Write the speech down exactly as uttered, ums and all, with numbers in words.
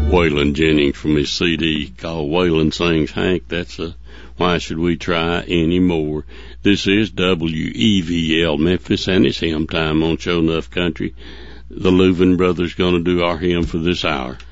Waylon Jennings from his C D called Waylon Sings Hank. That's a Why Should We Try Anymore? This is W E V L Memphis, and it's hymn time on Show Enough Country. The Louvin brothers going to do our hymn for this hour.